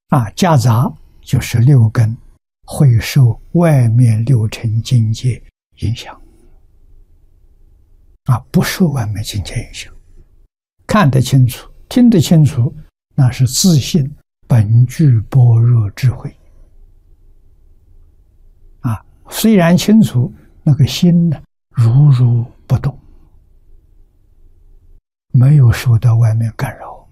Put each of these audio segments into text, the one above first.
夹杂就是六根会受外面六尘境界影响，不受外面境界影响，看得清楚，听得清楚，那是自信本具般若智慧。虽然清楚，那个心呢，如如不动，没有受到外面干扰，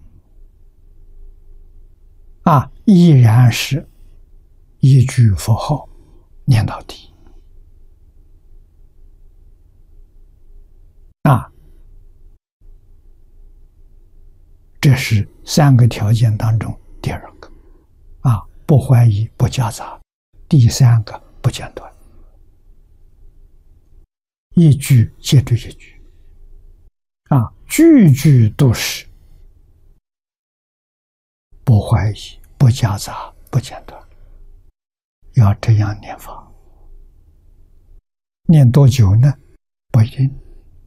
依然是一句佛号念到底。这是三个条件当中第二个，不怀疑，不夹杂；第三个不间断，一句接着一句，句句都是不怀疑，不夹杂，不间断。要这样念法，念多久呢？不一定。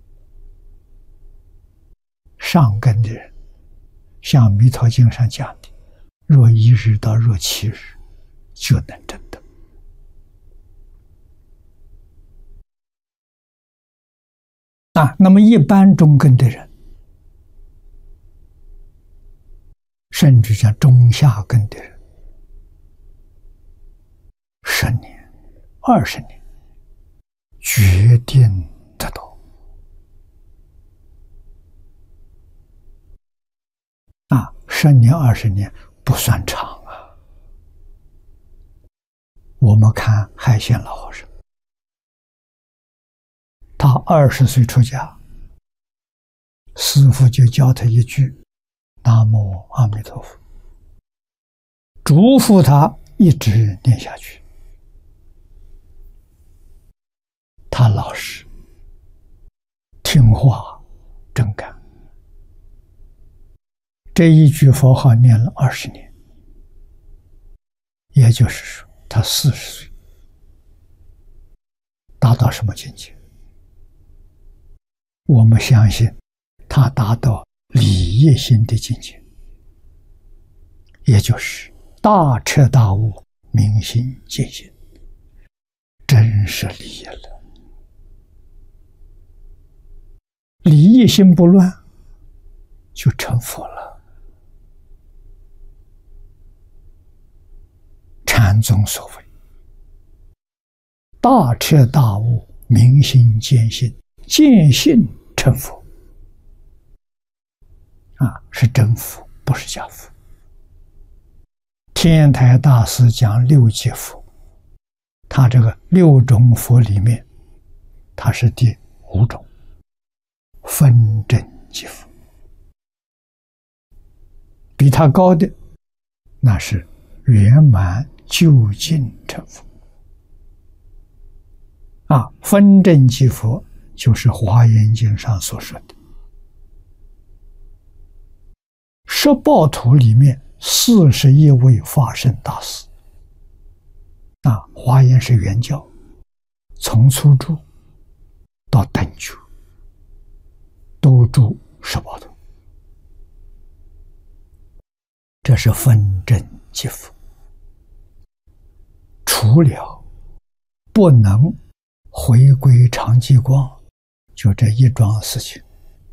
上根的人，像《弥陀经》上讲的，若1日到若7日，就能证得。那么一般中根的人，甚至像中下根的人，10年、20年，决定得到。10年、20年不算长啊。我们看海鲜老和尚，他20岁出家，师父就教他一句南无阿弥陀佛，嘱咐他一直念下去。他老实听话真干，这一句佛号念了20年，也就是说他40岁达到什么境界？我们相信他达到理业心的境界，也就是大彻大悟、明心见性，真是理业了。理业心不乱，就成佛了。禅宗所谓大彻大悟、明心见性，见性成佛，是真佛，不是假佛。天台大师讲6界佛，他这个6种佛里面，他是第5种，分真即佛。比他高的，那是圆满究竟成佛。分真即佛就是《华严经》上所说的十报图里面41位法身大师。华严是原教，从初住到等觉都住十报图，这是分真即佛。除了不能回归常寂光，就这一桩事情，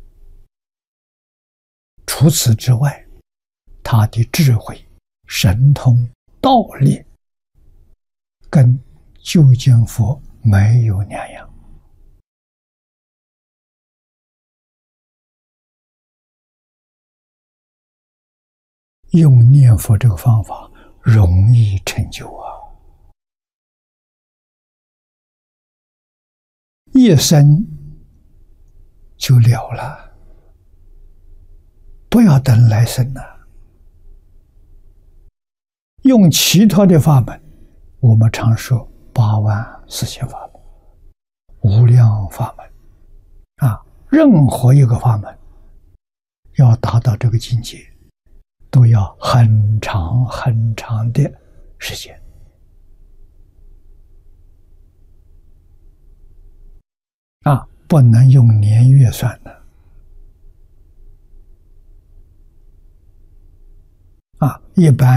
除此之外，他的智慧、神通、道力跟究竟佛没有两样。用念佛这个方法容易成就啊！一生就了了，不要等来生了。用其他的法门，我们常说8万4千法门、无量法门，任何一个法门要达到这个境界，都要很长很长的时间。不能用年月算的。一般